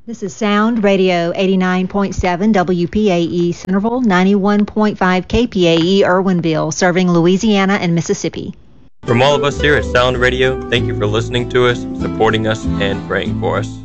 This is Sound Radio 89.7 WPAE Centerville, 91.5 KPAE Irwinville, serving Louisiana and Mississippi. From all of us here at Sound Radio, thank you for listening to us, supporting us, and praying for us.